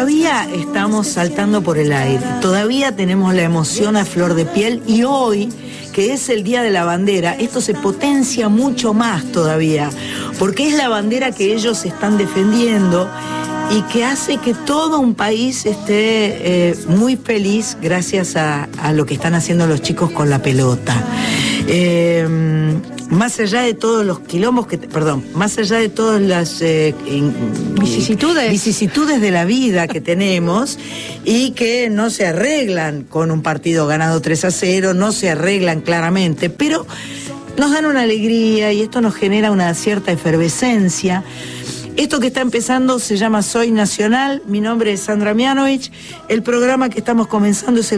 Todavía estamos saltando por el aire, todavía tenemos la emoción a flor de piel y hoy, que es el Día de la Bandera, esto se potencia mucho más todavía, porque es la bandera que ellos están defendiendo y que hace que todo un país esté muy feliz gracias a lo que están haciendo los chicos con la pelota. Más allá de todos los quilombos más allá de todas las vicisitudes de la vida que tenemos y que no se arreglan con un partido ganado 3-0, no se arreglan claramente, pero nos dan una alegría y esto nos genera una cierta efervescencia. Esto que está empezando se llama Soy Nacional, mi nombre es Sandra Mianovich, el programa que estamos comenzando es el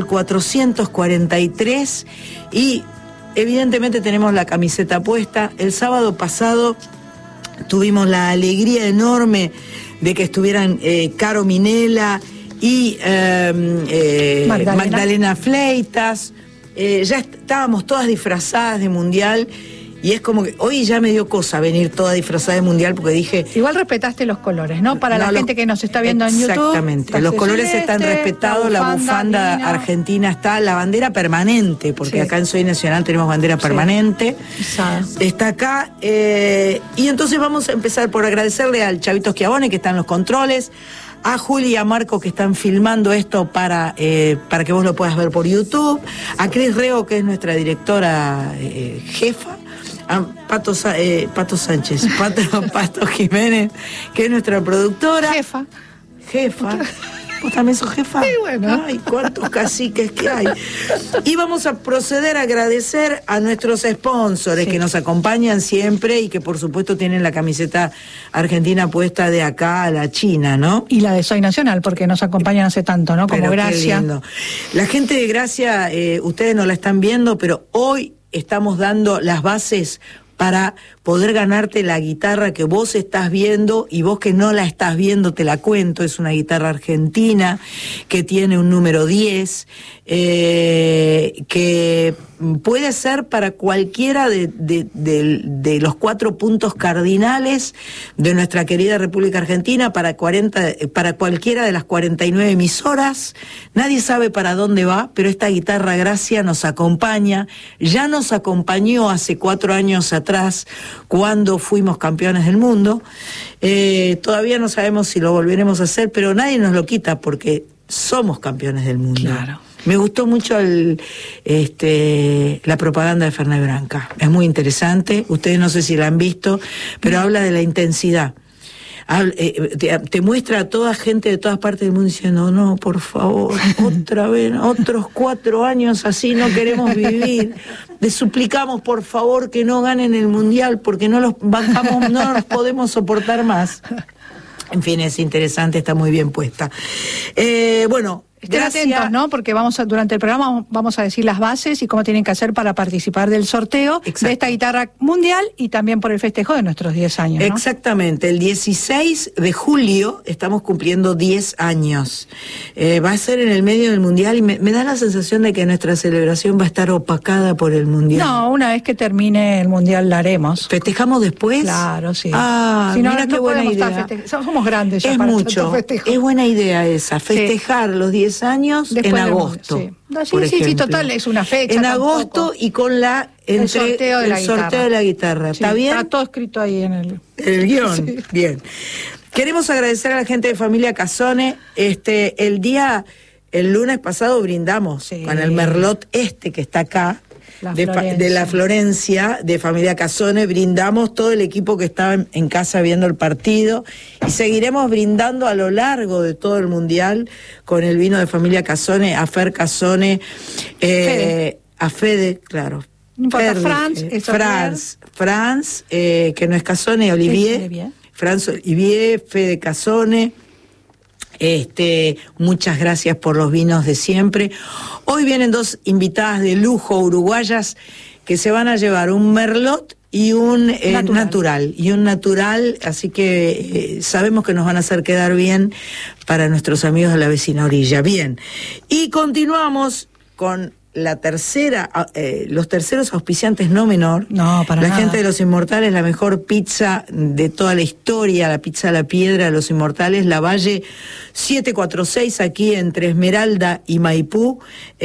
443 y evidentemente tenemos la camiseta puesta. El sábado pasado tuvimos la alegría enorme de que estuvieran Caro Minella y Magdalena Fleitas. Ya estábamos todas disfrazadas de mundial. Y es como que hoy ya me dio cosa venir toda disfrazada de mundial porque dije... Igual respetaste los colores, ¿no? Para la gente que nos está viendo en YouTube. Exactamente, los colores están respetados, la bufanda argentina está, la bandera permanente, porque acá en Soy Nacional tenemos bandera permanente. Está acá. Y entonces vamos a empezar por agradecerle al Chavito Schiavone, que está en los controles, a Juli y a Marco, que están filmando esto para que vos lo puedas ver por YouTube, a Cris Rego, que es nuestra directora jefa, a Pato Sánchez, Pato Jiménez, que es nuestra productora. Jefa. ¿Vos también sos jefa? Sí, bueno. Ay, cuántos caciques que hay. Y vamos a proceder a agradecer a nuestros sponsors que nos acompañan siempre y que por supuesto tienen la camiseta argentina puesta de acá a la China, ¿no? Y la de Soy Nacional, porque nos acompañan hace tanto, ¿no? Como pero Gracia. Qué lindo. La gente de Gracia, ustedes no la están viendo, pero hoy estamos dando las bases para poder ganarte la guitarra que vos estás viendo, y vos que no la estás viendo te la cuento. Es una guitarra argentina que tiene un número 10, que puede ser para cualquiera de los 4 puntos cardinales de nuestra querida República Argentina, para cualquiera de las 49 emisoras. Nadie sabe para dónde va, pero esta guitarra Gracia nos acompaña, ya nos acompañó hace 4 años atrás cuando fuimos campeones del mundo. Todavía no sabemos si lo volveremos a hacer, pero nadie nos lo quita porque somos campeones del mundo. Claro. Me gustó mucho la propaganda de Fernet Branca. Es muy interesante. Ustedes no sé si la han visto, pero habla de la intensidad. Te muestra a toda gente de todas partes del mundo diciendo: no, por favor, otra vez, otros 4 años así no queremos vivir. Les suplicamos, por favor, que no ganen el mundial porque no los bancamos, no los podemos soportar más. En fin, es interesante, está muy bien puesta. Bueno, estén atentos, ¿no? Porque durante el programa vamos a decir las bases y cómo tienen que hacer para participar del sorteo de esta guitarra mundial y también por el festejo de nuestros 10 años, ¿no? Exactamente, el 16 de julio estamos cumpliendo 10 años. Va a ser en el medio del mundial y me da la sensación de que nuestra celebración va a estar opacada por el mundial. No, una vez que termine el mundial la haremos. ¿Festejamos después? Claro, sí. Si no, mira qué buena idea. Somos grandes ya es para mucho, es buena idea esa, festejar los 10 años después en agosto. Sí, total, es una fecha. En agosto y con el sorteo de la guitarra. ¿Está bien? Está todo escrito ahí en el guión. Sí. Bien. Queremos agradecer a la gente de Familia Casone. El lunes pasado brindamos con el Merlot que está acá. De la Florencia, de Familia Casone, brindamos todo el equipo que estaba en casa viendo el partido y seguiremos brindando a lo largo de todo el mundial con el vino de Familia Casone, a Fer Casone, a Fede, claro. No importa, Franz, que no es Casone, Olivier. Franz Olivier, Fede Casone. Muchas gracias por los vinos de siempre. Hoy vienen 2 invitadas de lujo uruguayas que se van a llevar un Merlot y un natural, así que sabemos que nos van a hacer quedar bien para nuestros amigos de la vecina orilla. Bien, y continuamos con los terceros auspiciantes no menor. No, para la nada. gente de Los Inmortales, la mejor pizza de toda la historia, la pizza a la piedra de Los Inmortales, La Valle 746, aquí entre Esmeralda y Maipú.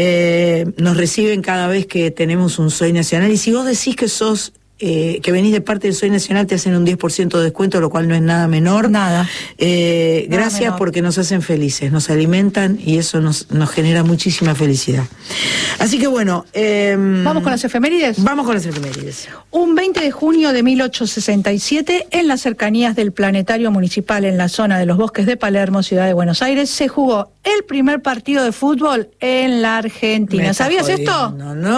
Nos reciben cada vez que tenemos un Soy Nacional, y si vos decís que que venís de parte del Soy Nacional, te hacen un 10% de descuento, lo cual no es nada menor. Nada. Gracias menor, porque nos hacen felices, nos alimentan y eso nos genera muchísima felicidad. Así que bueno. ¿Vamos con las efemérides? Vamos con las efemérides. Un 20 de junio de 1867, en las cercanías del Planetario Municipal, en la zona de los Bosques de Palermo, ciudad de Buenos Aires, se jugó el primer partido de fútbol en la Argentina. ¿Sabías esto?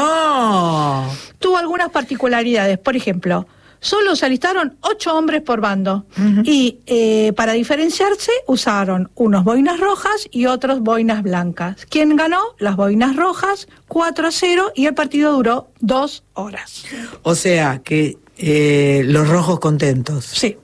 No. Tuvo algunas particularidades. Por ejemplo, solo se alistaron 8 hombres por bando. Y para diferenciarse usaron unos boinas rojas y otros boinas blancas. ¿Quién ganó? Las boinas rojas, 4-0, y el partido duró 2 horas. O sea que los rojos contentos. Sí.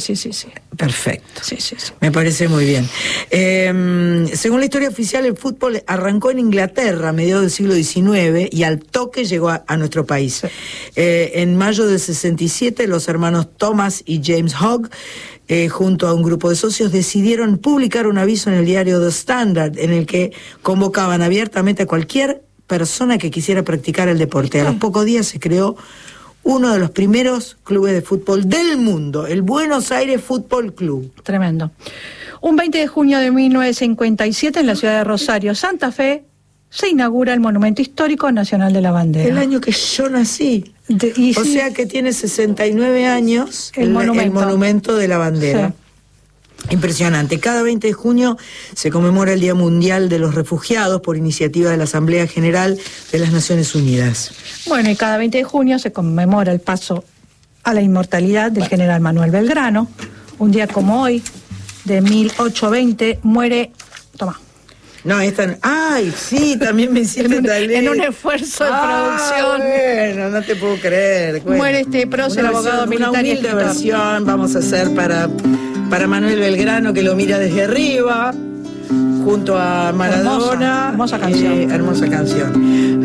Perfecto. Sí. Me parece muy bien. Según la historia oficial, el fútbol arrancó en Inglaterra a mediados del siglo XIX y al toque llegó a nuestro país. Sí. En mayo del 67, los hermanos Thomas y James Hogg, junto a un grupo de socios, decidieron publicar un aviso en el diario The Standard, en el que convocaban abiertamente a cualquier persona que quisiera practicar el deporte. A los pocos días se creó uno de los primeros clubes de fútbol del mundo, el Buenos Aires Fútbol Club. Tremendo. Un 20 de junio de 1957, en la ciudad de Rosario, Santa Fe, se inaugura el Monumento Histórico Nacional de la Bandera. El año que yo nací. O sea que tiene 69 años el Monumento de la Bandera. Sí. Impresionante. Cada 20 de junio se conmemora el Día Mundial de los Refugiados por iniciativa de la Asamblea General de las Naciones Unidas. Bueno, y cada 20 de junio se conmemora el paso a la inmortalidad del general Manuel Belgrano. Un día como hoy, de 1820, muere... Toma. No, ¡ay, sí! También me hiciste en un esfuerzo de producción. Bueno, no te puedo creer. Bueno, muere este prócer, abogado militar. Una humilde versión vamos a hacer para Manuel Belgrano, que lo mira desde arriba, junto a Maradona. Hermosa canción. Hermosa canción.